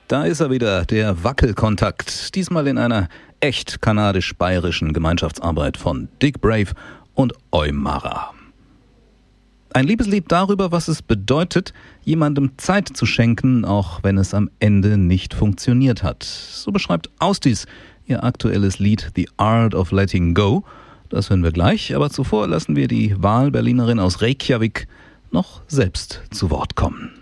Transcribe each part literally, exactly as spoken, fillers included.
Da ist er wieder, der Wackelkontakt. Diesmal in einer echt kanadisch-bayerischen Gemeinschaftsarbeit von Dick Brave und Oimara. Ein Liebeslied darüber, was es bedeutet, jemandem Zeit zu schenken, auch wenn es am Ende nicht funktioniert hat. So beschreibt Austis ihr aktuelles Lied The Art of Letting Go. Das hören wir gleich, aber zuvor lassen wir die Wahlberlinerin aus Reykjavik noch selbst zu Wort kommen.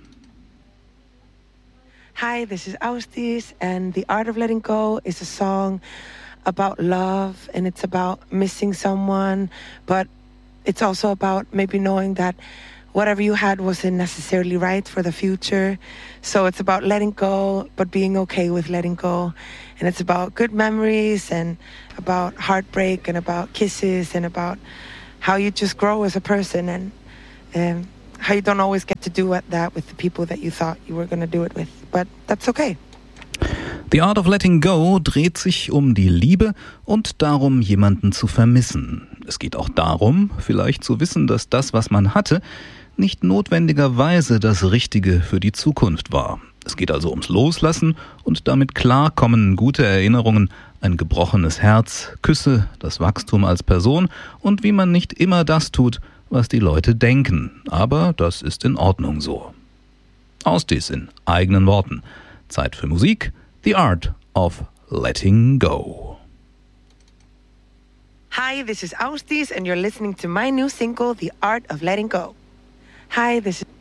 Hi, this is Austis, and The Art of Letting Go is a song about love, and it's about missing someone, but it's also about maybe knowing that whatever you had wasn't necessarily right for the future. So it's about letting go, but being okay with letting go. And it's about good memories and about heartbreak and about kisses and about how you just grow as a person and um, how you don't always get to do that with the people that you thought you were going to do it with. But that's okay. The Art of Letting Go dreht sich um die Liebe und darum, jemanden zu vermissen. Es geht auch darum, vielleicht zu wissen, dass das, was man hatte, nicht notwendigerweise das Richtige für die Zukunft war. Es geht also ums Loslassen und damit klarkommen, gute Erinnerungen, ein gebrochenes Herz, Küsse, das Wachstum als Person und wie man nicht immer das tut, was die Leute denken. Aber das ist in Ordnung so. Austis in eigenen Worten. Zeit für Musik. The Art of Letting Go. Hi, this is Austis, and you're listening to my new single, The Art of Letting Go. Hi, this is...